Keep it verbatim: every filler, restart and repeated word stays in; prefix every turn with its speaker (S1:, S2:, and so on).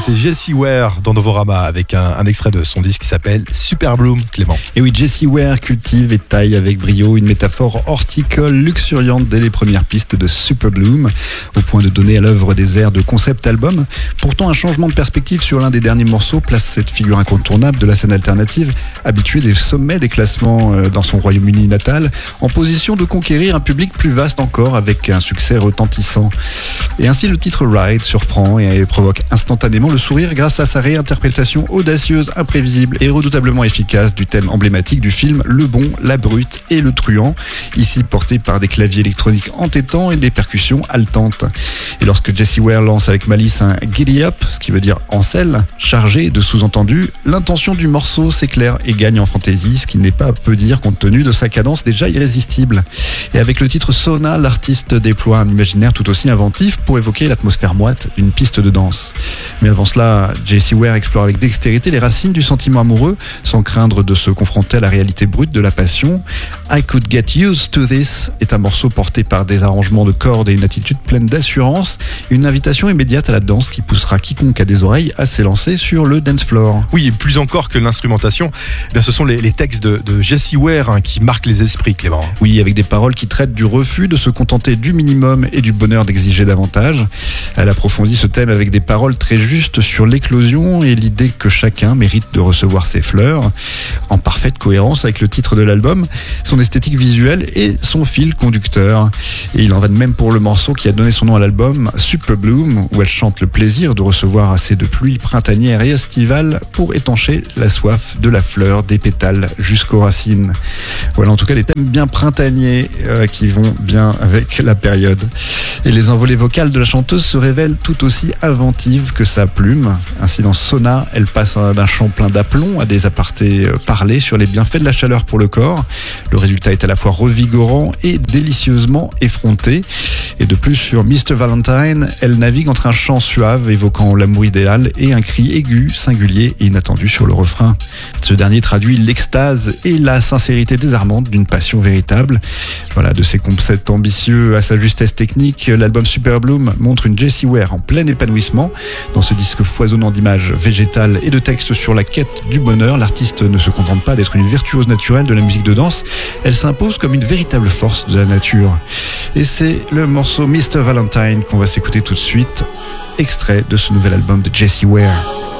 S1: c'était Jessie Ware dans Novorama avec un, un extrait de son disque qui s'appelle Super Bloom, Clément.
S2: Et oui, Jessie Ware cultive et taille avec brio une métaphore horticole luxuriante dès les premières pistes de Super Bloom, au point de donner à l'œuvre des airs de concept album. Pourtant, un changement de perspective sur l'un des derniers morceaux place cette figure incontournable de la scène alternative, habituée des sommets des classements dans son Royaume-Uni natal, en position de conquérir un public plus vaste encore avec un succès retentissant. Et ainsi, le titre Ride surprend et provoque instantanément le sourire grâce à sa réinterprétation audacieuse, imprévisible et redoutablement efficace du thème emblématique du film Le Bon, la Brute et le Truand, ici porté par des claviers électroniques entêtants et des percussions haletantes. Et lorsque Jessie Ware lance avec malice un Giddy Up, ce qui veut dire en selle, chargé de sous-entendus, l'intention du morceau s'éclaire et gagne en fantaisie, ce qui n'est pas à peu dire compte tenu de sa cadence déjà irrésistible. Et avec le titre Sauna, l'artiste déploie un imaginaire tout aussi inventif pour évoquer l'atmosphère moite d'une piste de danse. Mais avant cela, Jessie Ware explore avec dextérité les racines du sentiment amoureux, sans craindre de se confronter à la réalité brute de la passion. I Could Get Used to This est un morceau porté par des arrangements de cordes et une attitude pleine d'assurance, une invitation immédiate à la danse qui poussera quiconque a des oreilles à s'élancer sur le dance floor.
S1: Oui, et plus encore que l'instrumentation, eh bien ce sont les, les textes de, de Jessie Ware hein, qui marquent les esprits, Clément.
S2: Oui, avec des paroles qui traitent du refus de se contenter du minimum et du bonheur d'exiger davantage. Elle approfondit ce thème avec des paroles très justes sur l'éclosion et l'idée que chacun mérite de recevoir ses fleurs, en parfaite cohérence avec le titre de l'album, son esthétique visuelle et son fil conducteur. Et il en va de même pour le morceau qui a donné son nom à l'album, Super Bloom, où elle chante le plaisir de recevoir assez de pluie printanière et estivale pour étancher la soif de la fleur, des pétales jusqu'aux racines. Voilà en tout cas des thèmes bien printaniers euh, qui vont bien avec la période. Et les envolées vocales de la chanteuse se révèlent tout aussi inventives que sa plume. Ainsi dans Sauna, elle passe d'un chant plein d'aplomb à des apartés parlés sur les bienfaits de la chaleur pour le corps. Le résultat est à la fois revigorant et délicieusement effronté. Et de plus, sur mister Valentine, elle navigue entre un chant suave évoquant l'amour idéal et un cri aigu, singulier et inattendu sur le refrain. Ce dernier traduit l'extase et la sincérité désarmante d'une passion véritable. Voilà, de ses concepts ambitieux à sa justesse technique, l'album Super Bloom montre une Jessie Ware en plein épanouissement. Dans ce disque foisonnant d'images végétales et de textes sur la quête du bonheur, l'artiste ne se contente pas d'être une virtuose naturelle de la musique de danse, elle s'impose comme une véritable force de la nature. Et c'est le morceau mister Valentine qu'on va s'écouter tout de suite, extrait de ce nouvel album de Jessie Ware.